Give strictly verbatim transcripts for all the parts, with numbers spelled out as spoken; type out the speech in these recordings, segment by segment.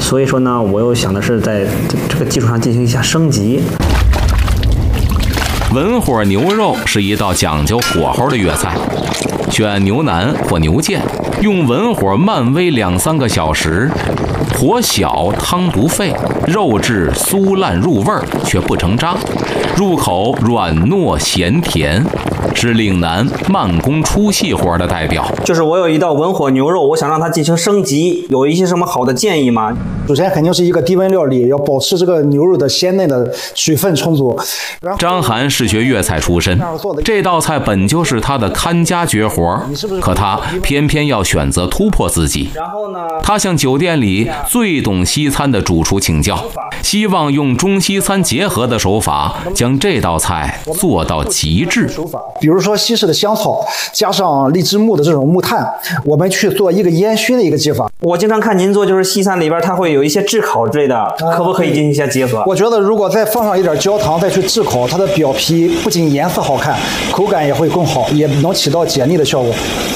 所以说呢，我又想的是在这个基础上进行一下升级。 文火牛肉是一道讲究火候的粤菜，选牛腩或牛腱，用文火慢煨两三个小时，火小汤不沸，肉质酥烂入味儿却不成渣，入口软糯咸甜，是岭南慢工出细活的代表。 就是我有一道文火牛肉，我想让它进行升级，有一些什么好的建议吗？ 首先肯定是一个低温料理，要保持这个牛肉的鲜嫩的水分充足。 张涵是学粤菜出身，这道菜本就是他的看家绝活，可他偏偏要选择突破自己。 然后呢， 他向酒店里最懂西餐的主厨请教，希望用中西餐结合的手法，将这道菜做到极致。 比如说西式的香草加上荔枝木的这种木炭，我们去做一个烟熏的一个技法。 我经常看您做，就是西餐里边它会有一些炙烤之类的，可不可以进行一些结合？ 我觉得如果再放上一点焦糖再去炙烤，它的表皮不仅颜色好看，口感也会更好，也能起到解腻的效果。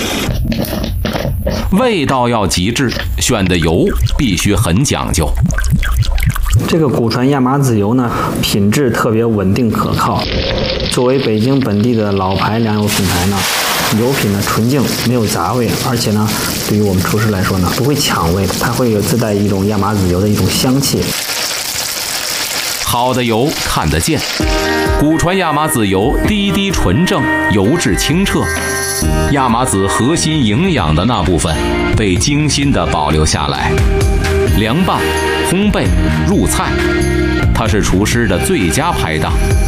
味道要极致，选的油必须很讲究。 这个古传亚麻籽油呢，品质特别稳定可靠。作为北京本地的老牌粮油品牌呢，油品呢纯净，没有杂味，而且呢，对于我们厨师来说呢，不会抢味，它会有自带一种亚麻籽油的一种香气。 好的油看得见，古传亚麻籽油滴滴纯正，油质清澈，亚麻籽核心营养的那部分被精心地保留下来。凉拌、烘焙、入菜，它是厨师的最佳拍档。